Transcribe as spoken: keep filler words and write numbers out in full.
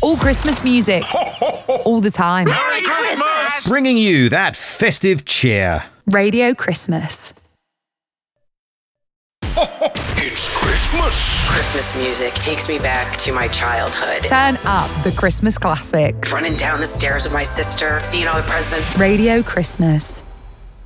All Christmas music. All the time. Merry Christmas! Bringing you that festive cheer. Radio Christmas. It's Christmas. Christmas music takes me back to my childhood. Turn up the Christmas classics. Running down the stairs with my sister, seeing all the presents. Radio Christmas.